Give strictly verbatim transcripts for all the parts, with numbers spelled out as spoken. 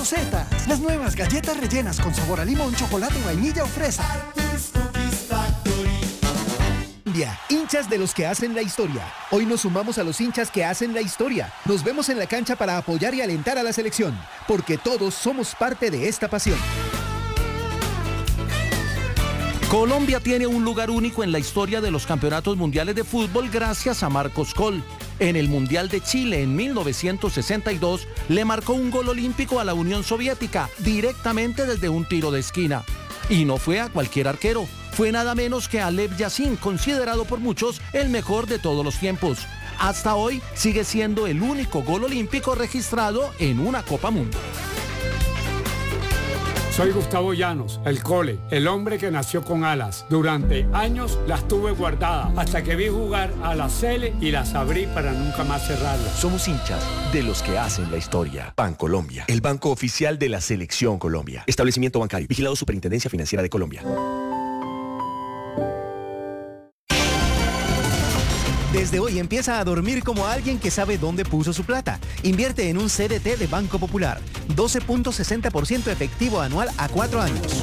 Rosetas, las nuevas galletas rellenas con sabor a limón, chocolate, vainilla o fresa. Hinchas de los que hacen la historia. Hoy nos sumamos a los hinchas que hacen la historia. Nos vemos en la cancha para apoyar y alentar a la selección, porque todos somos parte de esta pasión. Colombia tiene un lugar único en la historia de los campeonatos mundiales de fútbol gracias a Marcos Coll. En el Mundial de Chile en mil novecientos sesenta y dos le marcó un gol olímpico a la Unión Soviética directamente desde un tiro de esquina. Y no fue a cualquier arquero, fue nada menos que a Lev Yashin, considerado por muchos el mejor de todos los tiempos. Hasta hoy sigue siendo el único gol olímpico registrado en una Copa Mundo. Soy Gustavo Llanos, el Cole, el hombre que nació con alas. Durante años las tuve guardadas hasta que vi jugar a la Sele y las abrí para nunca más cerrarlas. Somos hinchas de los que hacen la historia. Bancolombia, el banco oficial de la Selección Colombia. Establecimiento bancario, vigilado Superintendencia Financiera de Colombia. Desde hoy empieza a dormir como alguien que sabe dónde puso su plata. Invierte en un C D T de Banco Popular. doce punto sesenta por ciento efectivo anual a cuatro años.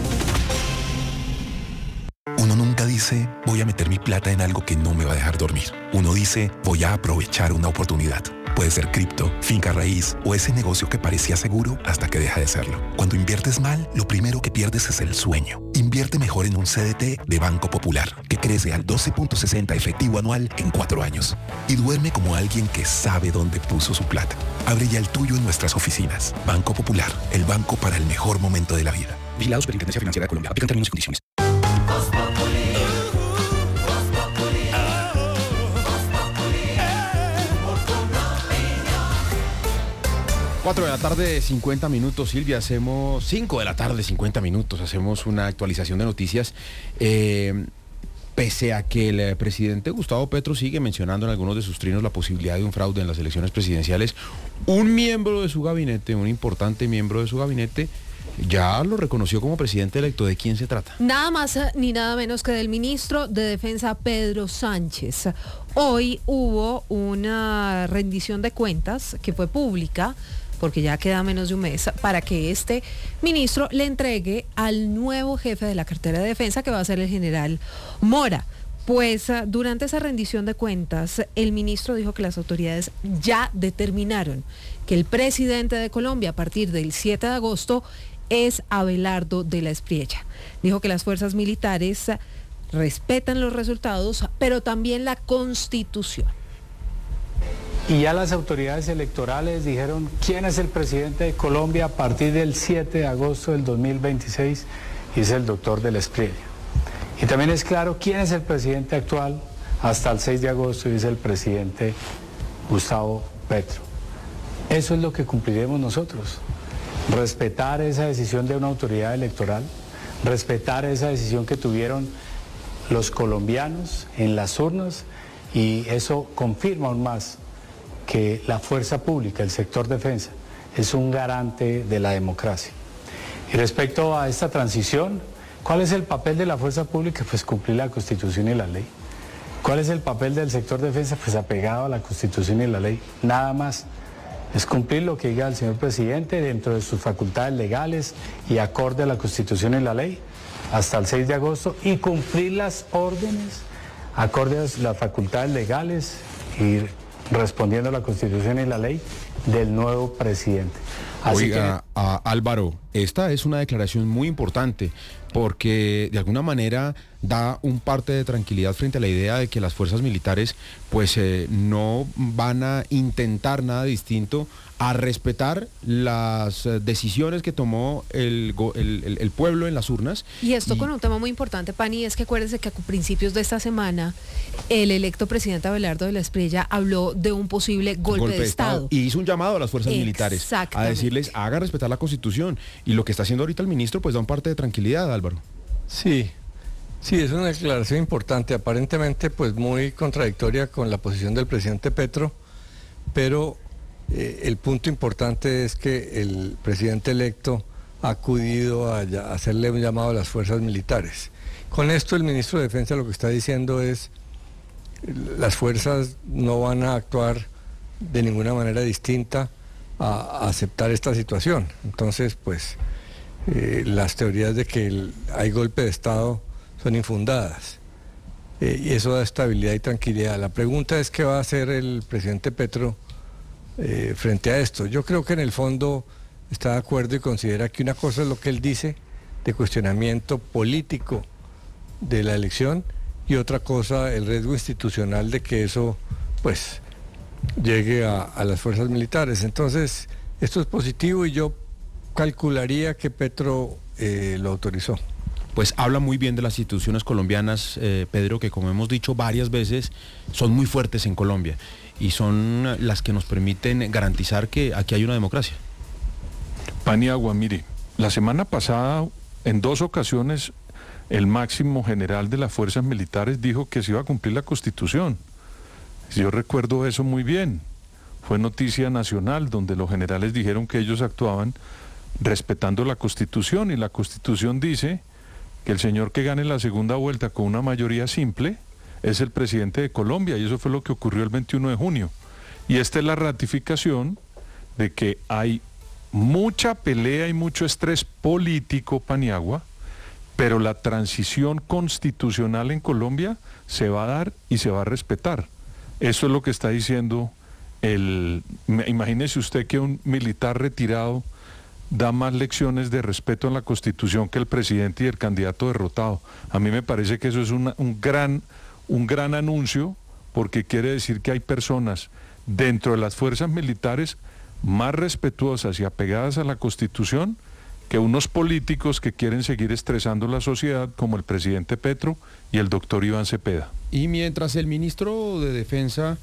Uno nunca dice, voy a meter mi plata en algo que no me va a dejar dormir. Uno dice, voy a aprovechar una oportunidad. Puede ser cripto, finca raíz o ese negocio que parecía seguro hasta que deja de serlo. Cuando inviertes mal, lo primero que pierdes es el sueño. Invierte mejor en un C D T de Banco Popular, que crece al doce punto sesenta efectivo anual en cuatro años. Y duerme como alguien que sabe dónde puso su plata. Abre ya el tuyo en nuestras oficinas. Banco Popular, el banco para el mejor momento de la vida. Vigilado Superintendencia Financiera de Colombia. Aplican términos y condiciones. cuatro de la tarde, cincuenta minutos, Silvia, hacemos cinco de la tarde, cincuenta minutos, hacemos una actualización de noticias. Eh, pese a que el presidente Gustavo Petro sigue mencionando en algunos de sus trinos la posibilidad de un fraude en las elecciones presidenciales, un miembro de su gabinete, un importante miembro de su gabinete, ya lo reconoció como presidente electo. ¿De quién se trata? Nada más ni nada menos que del ministro de Defensa, Pedro Sánchez. Hoy hubo una rendición de cuentas que fue pública, porque ya queda menos de un mes, para que este ministro le entregue al nuevo jefe de la cartera de defensa, que va a ser el general Mora. Pues durante esa rendición de cuentas, el ministro dijo que las autoridades ya determinaron que el presidente de Colombia a partir del siete de agosto es Abelardo de la Espriella. Dijo que las fuerzas militares respetan los resultados, pero también la Constitución. Y ya las autoridades electorales dijeron quién es el presidente de Colombia a partir del siete de agosto del dos mil veintiséis, y es el doctor de la Espriella. Y también es claro quién es el presidente actual hasta el seis de agosto, y es el presidente Gustavo Petro. Eso es lo que cumpliremos nosotros. Respetar esa decisión de una autoridad electoral, respetar esa decisión que tuvieron los colombianos en las urnas, y eso confirma aún más que la fuerza pública, el sector defensa, es un garante de la democracia. Y respecto a esta transición, ¿cuál es el papel de la fuerza pública? Pues cumplir la Constitución y la ley. ¿Cuál es el papel del sector defensa? Pues apegado a la Constitución y la ley, nada más. Es cumplir lo que diga el señor presidente dentro de sus facultades legales y acorde a la Constitución y la ley hasta el seis de agosto, y cumplir las órdenes acorde a las facultades legales y respondiendo a la Constitución y la ley del nuevo presidente. Así Oiga, que... a Álvaro, esta es una declaración muy importante porque de alguna manera da un parte de tranquilidad frente a la idea de que las fuerzas militares pues eh, no van a intentar nada distinto a respetar las decisiones que tomó el, el, el pueblo en las urnas. Y esto y... con un tema muy importante, Pani, es que acuérdense que a principios de esta semana el electo presidente Abelardo de la Espriella habló de un posible golpe, golpe de, de Estado. Estado. Y hizo un llamado a las fuerzas militares a decirles, hagan respetar la Constitución. Y lo que está haciendo ahorita el ministro pues da un parte de tranquilidad, Álvaro. Sí, sí, es una declaración importante, aparentemente pues muy contradictoria con la posición del presidente Petro, pero eh, el punto importante es que el presidente electo ha acudido a, a hacerle un llamado a las fuerzas militares. Con esto el ministro de Defensa lo que está diciendo es, las fuerzas no van a actuar de ninguna manera distinta a, a aceptar esta situación. Entonces, pues, eh, las teorías de que el, hay golpe de Estado son infundadas. Eh, y eso da estabilidad y tranquilidad. La pregunta es qué va a hacer el presidente Petro eh, frente a esto. Yo creo que en el fondo está de acuerdo y considera que una cosa es lo que él dice de cuestionamiento político de la elección y otra cosa el riesgo institucional de que eso pues llegue a, a las fuerzas militares. Entonces esto es positivo y yo calcularía que Petro eh, lo autorizó. Pues habla muy bien de las instituciones colombianas, eh, Pedro, que como hemos dicho varias veces, son muy fuertes en Colombia y son las que nos permiten garantizar que aquí hay una democracia. Paniagua, mire, la semana pasada, en dos ocasiones, el máximo general de las fuerzas militares dijo que se iba a cumplir la Constitución. Yo recuerdo eso muy bien. Fue noticia nacional, donde los generales dijeron que ellos actuaban respetando la Constitución, y la Constitución dice que el señor que gane la segunda vuelta con una mayoría simple es el presidente de Colombia, y eso fue lo que ocurrió el veintiuno de junio. Y esta es la ratificación de que hay mucha pelea y mucho estrés político, Paniagua, pero la transición constitucional en Colombia se va a dar y se va a respetar. Eso es lo que está diciendo el... Imagínese usted que un militar retirado da más lecciones de respeto en la Constitución que el presidente y el candidato derrotado. A mí me parece que eso es una, un, gran, un gran anuncio, porque quiere decir que hay personas dentro de las fuerzas militares más respetuosas y apegadas a la Constitución que unos políticos que quieren seguir estresando la sociedad, como el presidente Petro y el doctor Iván Cepeda. Y mientras el ministro de Defensa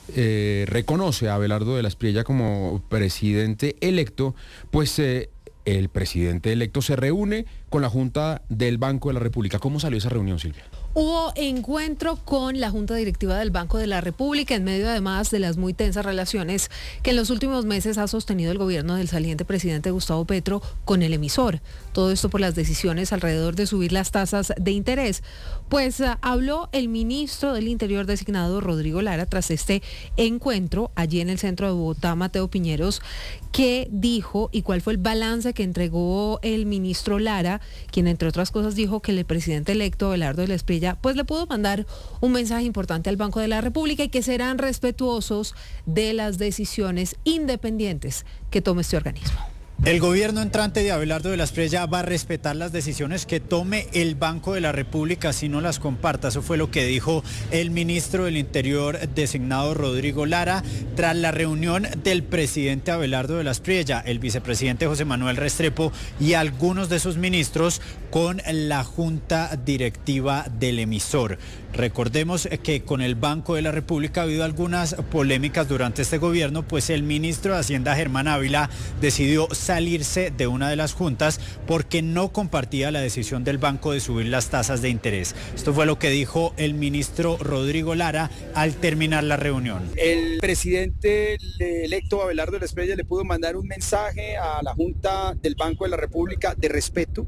eh, reconoce a Abelardo de la Espriella como presidente electo, pues eh, el presidente electo se reúne con la Junta del Banco de la República. ¿Cómo salió esa reunión, Silvia? Hubo encuentro con la Junta Directiva del Banco de la República en medio además de las muy tensas relaciones que en los últimos meses ha sostenido el gobierno del saliente presidente Gustavo Petro con el emisor. Todo esto por las decisiones alrededor de subir las tasas de interés. Pues uh, habló el ministro del Interior designado Rodrigo Lara tras este encuentro allí en el centro de Bogotá, Mateo Piñeros, que dijo y cuál fue el balance que entregó el ministro Lara, quien entre otras cosas dijo que el presidente electo Abelardo de la Espriella pues le pudo mandar un mensaje importante al Banco de la República y que serán respetuosos de las decisiones independientes que tome este organismo. El gobierno entrante de Abelardo de la Espriella va a respetar las decisiones que tome el Banco de la República si no las comparta. Eso fue lo que dijo el ministro del Interior designado Rodrigo Lara tras la reunión del presidente Abelardo de la Espriella, el vicepresidente José Manuel Restrepo y algunos de sus ministros con la Junta Directiva del emisor. Recordemos que con el Banco de la República ha habido algunas polémicas durante este gobierno, pues el ministro de Hacienda Germán Ávila decidió salirse de una de las juntas porque no compartía la decisión del banco de subir las tasas de interés. Esto fue lo que dijo el ministro Rodrigo Lara al terminar la reunión. El presidente electo Abelardo de la Espriella le pudo mandar un mensaje a la Junta del Banco de la República de respeto,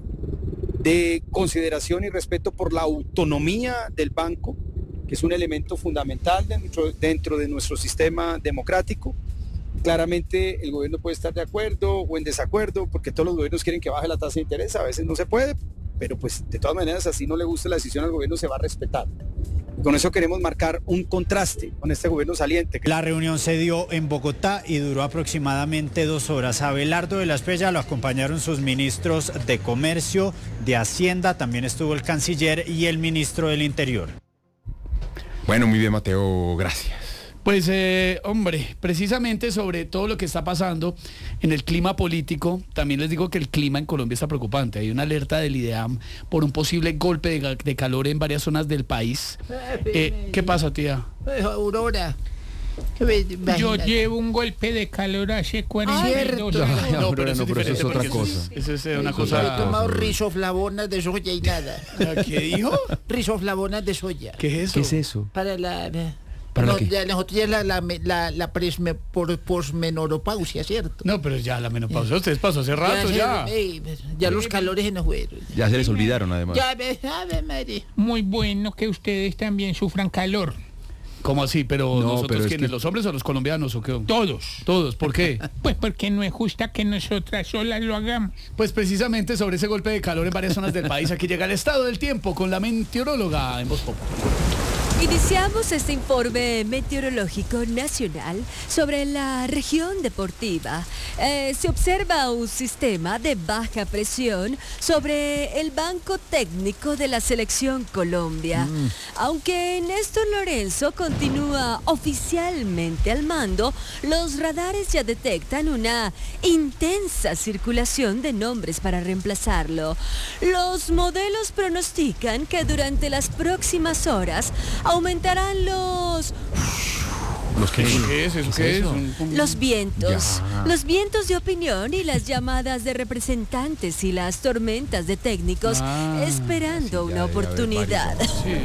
de consideración y respeto por la autonomía del banco, que es un elemento fundamental dentro, dentro de nuestro sistema democrático. Claramente el gobierno puede estar de acuerdo o en desacuerdo, porque todos los gobiernos quieren que baje la tasa de interés, a veces no se puede, pero pues de todas maneras, así no le gusta la decisión al gobierno, se va a respetar. Con eso queremos marcar un contraste con este gobierno saliente. La reunión se dio en Bogotá y duró aproximadamente dos horas. A Abelardo de la Espriella lo acompañaron sus ministros de Comercio, de Hacienda, también estuvo el canciller y el ministro del Interior. Bueno, muy bien, Mateo, gracias. Pues, eh, hombre, precisamente sobre todo lo que está pasando en el clima político, también les digo que el clima en Colombia está preocupante. Hay una alerta del IDEAM por un posible golpe de, de calor en varias zonas del país. Eh, ¿Qué pasa, tía? Aurora. Yo llevo un golpe de calor hace cuarenta y dos años. Ay, no, pero, no, pero eso es otra cosa. Eso es una cosa... He tomado risoflavonas de soya y nada. ¿Qué dijo? Risoflavonas de soya. ¿Qué es eso? ¿Qué es eso? Para la... ¿Para no, qué? ya nosotros ya la, la, la, la presme, por, posmenopausia, ¿cierto? No, pero ya la menopausia, ustedes pasó hace rato ya. Ya, ey, ya los calores se nos fueron. Ya se les olvidaron además. Ya, ave, madre. Muy bueno que ustedes también sufran calor. ¿Cómo así? Pero No, nosotros, pero es ¿quiénes? que- ¿Los hombres o los colombianos o qué? Todos. Todos, ¿por qué? Pues porque no es justa que nosotras solas lo hagamos. Pues precisamente sobre ese golpe de calor en varias zonas del país, aquí llega el estado del tiempo con la meteoróloga en Voz Populi. Iniciamos este informe meteorológico nacional sobre la región deportiva. Eh, se observa un sistema de baja presión sobre el banco técnico de la selección Colombia. Mm. Aunque Néstor Lorenzo continúa oficialmente al mando, los radares ya detectan una intensa circulación de nombres para reemplazarlo. Los modelos pronostican que durante las próximas horas aumentarán los... ¿Los qué? ¿Qué es eso? ¿Qué es? Un- un- Los vientos, Ya. los vientos de opinión y las llamadas de representantes y las tormentas de técnicos Ah, esperando una oportunidad. Sí,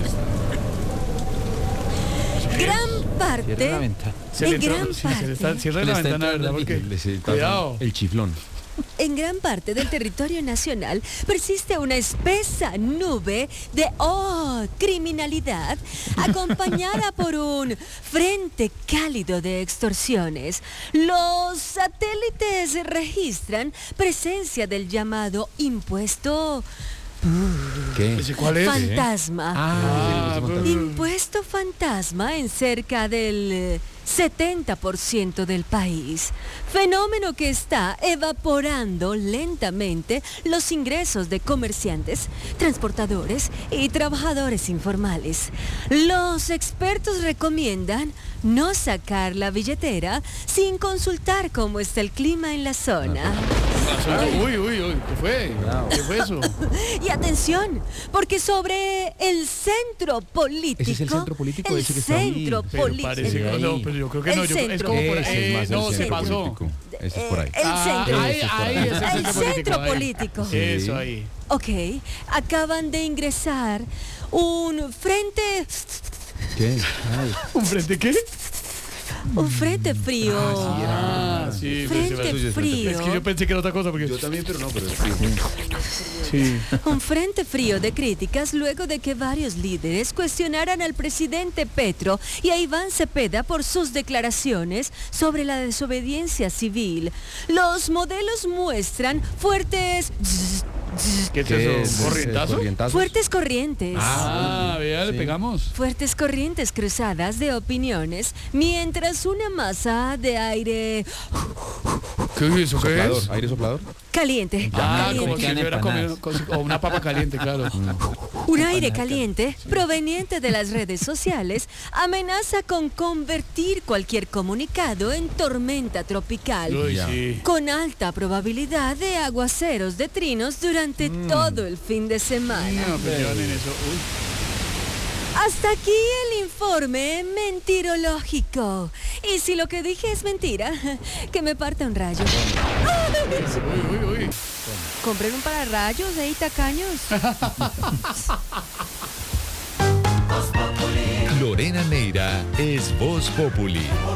Gran parte, Cierra la ventana. Se le en entró- gran sí, se le está- parte, cierra Le la está ventana, entrando ¿verdad? el- Porque- le- le- Cuidado. El chiflón. en gran parte del territorio nacional persiste una espesa nube de oh, criminalidad acompañada por un frente cálido de extorsiones. Los satélites registran presencia del llamado impuesto ¿Qué? ¿Ese cuál es? fantasma. Ah, sí, fantasma. Impuesto fantasma en cerca del eh, setenta por ciento del país. Fenómeno que está evaporando lentamente los ingresos de comerciantes, transportadores y trabajadores informales. Los expertos recomiendan no sacar la billetera sin consultar cómo está el clima en la zona. Uy, uy, uy, ¿qué fue? ¿Qué fue eso? Y atención, porque sobre el centro político... ¿Ese es el centro político? El Ese que está ahí. centro Pero político. parece que no, pero yo creo que El no. Yo, creo- es centro. como por Ese ahí. es más el No, se centro pasó. político. Ese es por ahí. El Ah, centro. ahí, Ese es por ahí ahí. es el El centro político. centro ahí. político. Sí. Eso ahí. Ok, acaban de ingresar un frente... ¿Qué? Ay. ¿Un frente qué? Un frente frío. Ah, sí. Frente pero sí, frío. Es que yo pensé que era otra cosa porque... Yo también, pero no, pero es frío. Sí. Un frente frío de críticas luego de que varios líderes cuestionaran al presidente Petro y a Iván Cepeda por sus declaraciones sobre la desobediencia civil. Los modelos muestran fuertes... ¿Qué es ¿Qué eso? es? ¿Corrientazo? ¿Corrientazos? Fuertes corrientes. Ah, vea, le Sí. pegamos. Fuertes corrientes cruzadas de opiniones, mientras una masa de aire ¿Qué es eso? ¿Qué Soplador. es? ¿Aire soplador? caliente, Ah, caliente. como si yo hubiera comido con- o una papa caliente, claro. Un aire caliente proveniente de las redes sociales amenaza con convertir cualquier comunicado en tormenta tropical, Uy, sí. con alta probabilidad de aguaceros de trinos durante todo el fin de semana. No, pero llevan en eso. Uy. Hasta aquí el informe mentirológico. Y si lo que dije es mentira, que me parta un rayo. Uy, uy, uy. Compren un pararrayos, ¿eh, tacaños? Lorena Neira es Voz Populi.